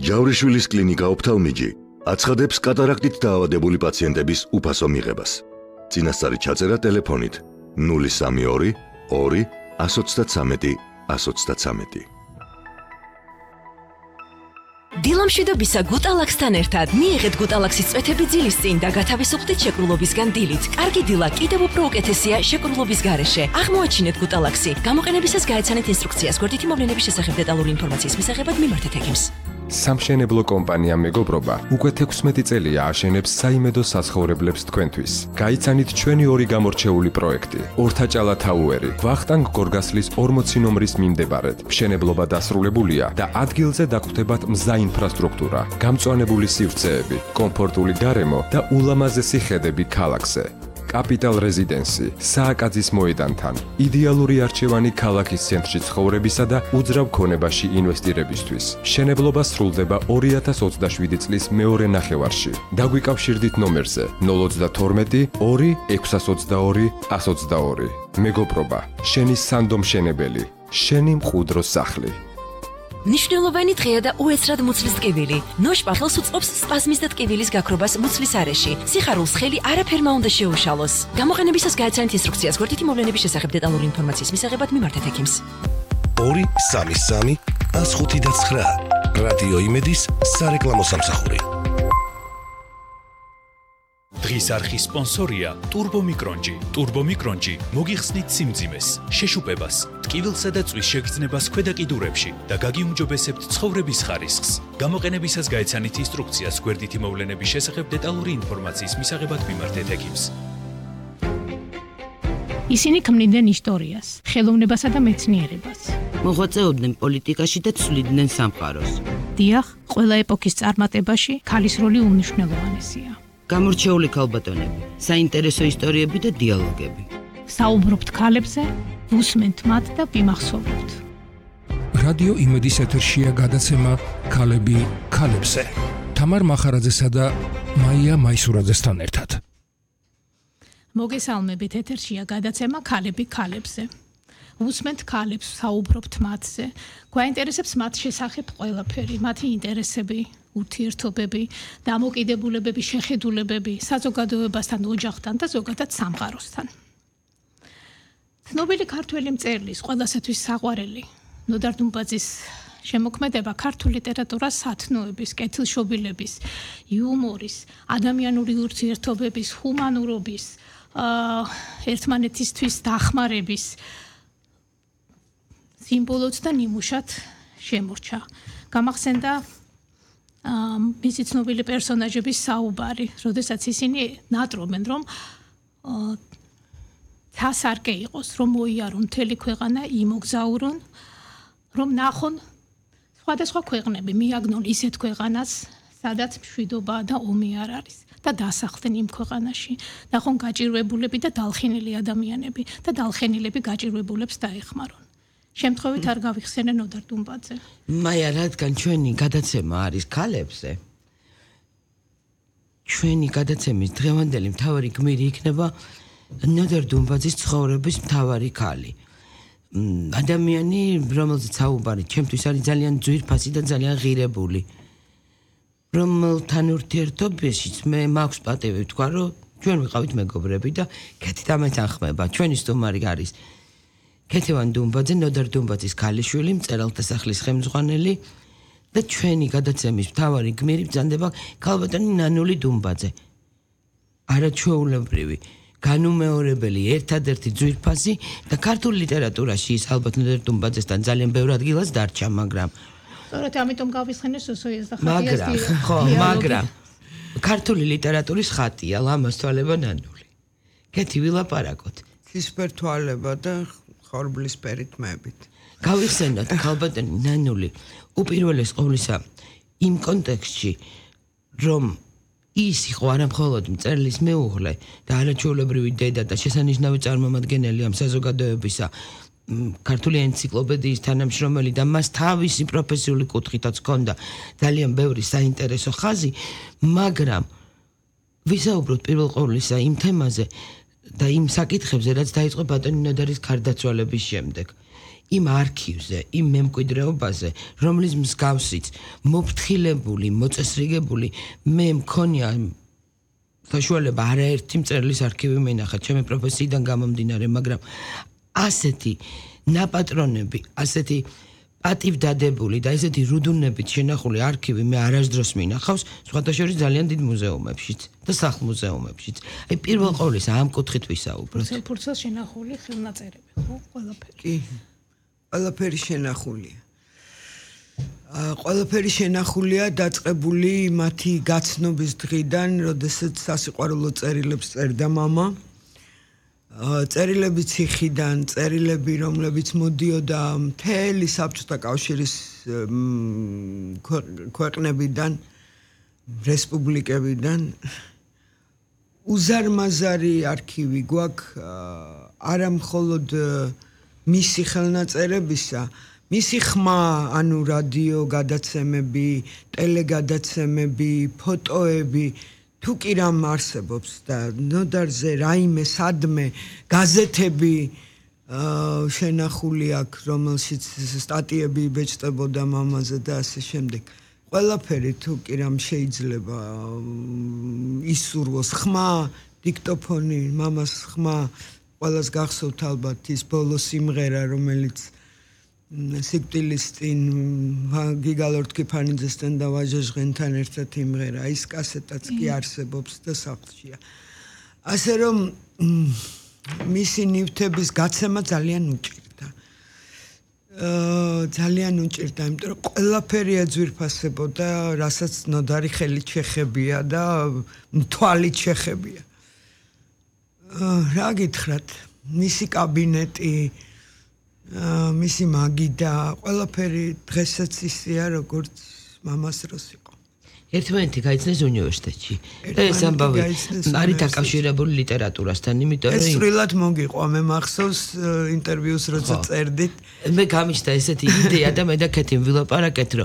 ჯავრიშვილის კლინიკა ოფთალმიჯი აცხადებს კატარაქტით დაავადებული პაციენტების უფასო მიღებას. წინასწარი ჩაწერა ტელეფონით 032 2 133 133. დილამშვიდობისა გუტალაქსთან ერთად მიიღეთ გუტალაქსის წვეთები ძილის წინ და გათავისუფლდით შეკრულობისგან დილით. კარგი დილა კიდევ უფრო უკეთესია შეკრულობის გარეშე. აღმოაჩინეთ გუტალაქსი. გამოყენებისას გაეცანეთ ინსტრუქციას. გვერდითი მოვლენების შესახებ დეტალური ინფორმაციის მისაღებად მიმართეთ ექიმს. სამშენებლო კომპანია მეგობრობა უკვე 16 წელია აშენებს საიმედო საცხოვრებლებს თქვენთვის. გაიცანით ჩვენი ორი გამორჩეული პროექტი. ორთაჭალა თაუერი, ვახტანგ გორგასლის 40 ნომრის მიმდებარედ. მშენებლობა დასრულებულია და ადგილზე დაგხვდებათ მზა ინფრასტრუქტურა, გამწვანებული სივრცეები, კომფორტული გარემო და ულამაზესი ხედები ქალაქზე. კაპიტალ რეზიდენსი, სააკაძის მოედანთან, იდეალური არჩევანი ქალაქის ცენტრში ცხოვრებისა და უძრავ ქონებაში ინვესტირებისთვის. მშენებლობა სრულდება 2027 წლის მეორე ნახევარში. დაგვიკავშირდით ნომერზე 032 2 622 122. მეგობრობა, შენი სანდო მშენებელი, შენი მყუდრო სახლი. ნიშნულოვანი დღეა და უეცრად მუცლის ტკივილი. ნოშპა ხელს უწყობს სპაზმის და ტკივილის გაქრობას მუცლის არეში. სიხარულს ხელი არაფერმა უნდა შეუშალოს. გამოყენებისას გაეცანით ინსტრუქციას. გვერდითი მოვლენების შესახებ დეტალური ინფორმაციის მისაღებად მიმართეთ ექიმს. 233 105 რადიო იმედის სარეკლამო სამსახური. დღის არხის სპონსორია ტურბომიკრონჯი. ტურბომიკრონჯი მოგიხსნით სიმძიმეს, შეშუპებას, ტკივილსა და წვის შეგრძნებას ქვედა კიდურებში და გაგიუმჯობესებთ ცხოვრების ხარისხს. გამოყენებისას გაეცანით ინსტრუქციას. გვერდითი მოვლენების შესახებ დეტალური ინფორმაციის მისაღებად მიმართეთ ექიმს. ისინი ქმნიდნენ ისტორიას, ხელოვნებასა და მეცნიერებას. მოღვაწეობდნენ პოლიტიკაში და ცვლიდნენ სამყაროს. დიახ, ყველა ეპოქის წარმატებაში ქალის როლი უმნიშვნელოვანესია. გამორჩეული ქალბატონები, საინტერესო ისტორიები და დიალოგები. საუბრობთ ქალებზე, უსმენთ მათ და ვიმახსოვრებთ. რადიო იმედის ეთერშია გადაცემა ქალები ქალებზე. თამარ მახარაძესა და მაია მაისურაძესთან ერთად. მოგესალმებით, ეთერშია გადაცემა ქალები ქალებზე. უსმენთ ქალებს, საუბრობთ მათზე. გვაინტერესებს მათ შესახებ ყველაფერი, მათი ინტერესები, ურთიერთობები, დამოკიდებულებები, შეხედულებები, საზოგადოებასთან, ოჯახთან და ზოგადად სამყაროსთან. ცნობილი ქართველი მწერლის, ყველასათვის საყვარელი, ნოდარ დუმბაძის შემოქმედება ქართულ ლიტერატურას სათნოების, კეთილშობილების, იუმორის, ადამიანური ურთიერთობების, ჰუმანურობის, ერთმანეთისთვის დახმარების სიმბოლოდ და ნიმუშად შემორჩა. გამახსენდა მისი ცნობილი პერსონაჟების საუბარი, როდესაც ისინი ნატრობენ, რომ თასარკე იყოს, რომ მოიარონ მთელი ქვეყანა, იმოგზაურონ, რომ ნახონ სხვადასხვა ქვეყნები, მიაგნონ ისეთ ქვეყანას, სადაც მშვიდობა და ომი არ არის და დასახლდნენ იმ ქვეყანაში. ნახონ გაჭირვებულები და დალხენილი ადამიანები და დალხენილები გაჭირვებულებს დაეხმარონ. შემთხვევით არ გავიხსენე ნოდარ დუმბაძე. მაია, რადგან ჩვენი გადაცემა არის ქალებზე, ჩვენი გადაცემის დღევანდელი მთავარი გმირი იქნება ნოდარ დუმბაძის ცხოვრების მთავარი ქალი. ადამიანი, რომელზეც საუბარი ჩემთვის არის ძალიან ძვირფასი და ძალიან ღირებული. რომელთან ურთიერთობაშიც მე მაქვს პატივი ვთქვა, რომ ჩვენ ვიყავით მეგობრები და კეთით ამეთან ხმება. ჩვენი სტუმარი არის ქეთევან დუმბაძე, ნოდარ დუმბაძის ქალიშვილი, მწერალთა სახლის ხელმძღვანელი და ჩვენი გადაცემის მთავარი გმირი ბრძანდება ქალბატონი ნანული დუმბაძე. არაჩვეულებრივი, განუმეორებელი, ერთადერთი ძვირფასი და ქართულ ლიტერატურაში ის ალბათ ნოდარ დუმბაძესთან ძალიან ბევრ ადგილას დარჩა, მაგრამ სწორედ ამიტომ გავიხსენე სოსოიას და ხატიას. მაგრამ ქართული ლიტერატურის ხატია, ლამაზ თვალება ნანული. კეთი ვილაპარაკოთ. ცისფერთვალება და ხორბლის პერიტმებით. გავიხსენოთ ქალბატონი ნანული უპირველეს ყოვლისა იმ კონტექსტში, რომ ის იყო არამხოლოდ მწერლის მეუღლე და არაჩვეულებრივი დედა და შესანიშნავი წარმომადგენელი ამ საზოგადოებისა, ქართული ენციკლოპედიის თანამშრომელი და მას თავისი პროფესიული კუთხითაც ჰქონდა ძალიან ბევრი საინტერესო ხაზი, მაგრამ ვისაუბროთ პირველ ყოვლისა იმ თემაზე და იმ საკითხებზე, რაც დაიწყო ბატონი ნოდარის გარდაცვალების შემდეგ. იმ არქივზე, იმ მემკვიდრეობაზე, რომლის მსგავსიც მოფრთხილებული, მოწესრიგებული მე მქონია საშუალება არაერთი მწერლის არქივი მენახა ჩემი პროფესიიდან გამომდინარე, მაგრამ ასეთი ნაპატრონები, ასეთი პატივდადებული და ესეთი რუდუნებით შენახული არქივი მე არასდროს მინახავს, სხვათა შორის ძალიან დიდ მუზეუმებშიც და სახლ-მუზეუმებშიც. აი პირველ ყოვლისა ამ კუთხით ვისაუბროთ. ფურცელს შენახული ხელნაწერები, ხო, ყველაფერი. კი. ყველაფერი შენახულია. ყველაფერი შენახულია დაწყებული მათი გაცნობის დღიდან, როდესაც სასიყვარულო წერილებს წერდა მამა. წერილები ციხიდან, წერილები, რომლებიც მოდიოდა მთელი საბჭოთა კავშირის ქვეყნებიდან, რესპუბლიკებიდან. უზარმაზარი არქივი გვაქვს არა მხოლოდ მისი ხელნაწერებისა, მისი ხმა, ანუ რადიო გადაცემები, ტელეგადაცემები, ფოტოები თუ კი რამ არსებობს და ნოდარზე რაიმე სადმე გაზეთები შენახული აქვს, რომელშიც სტატიები იბეჭდებოდა მამაზე და ასე შემდეგ. ყველაფერი თუ კი რამ შეიძლება ისურვოს, ხმა, დიქტოფონი, მამას ხმა, ყველას გახსოვთ ალბათ ის ბოლო სიმღერა, რომელიც სიკვდილის წინ გიგალორ თქიფანიძესთან და ვაჟაჟღენთან ერთად იმღერა, ის კასეტაც კი არსებობს და სახლშია. ასე რომ მისი ნივთების გაცემა ძალიან უჭირდა. ძალიან უჭირდა, იმიტომ რომ ყველაფერი ეძვირფასებოდა, რასაც ნოდარი ხელით შეხებია და თვალით შეხებია. რა გითხრათ, მისი კაბინეტი, მისი მაგიდა, ყველაფერი დღესაც ისეა, როგორც მამას დროს იყო. ერთმანეთი გაიცნეს უნივერსიტეტში. და ეს ამბავი არის დაკავშირებული ლიტერატურასთან, იმიტომ რომ ეს სრულად მოგიყვა, მე მახსოვს ინტერვიუს როცა წერდით. მე გამიჩნდა ესეთი იდეა და მე და კეთიმ ვილაპარაკეთ, რომ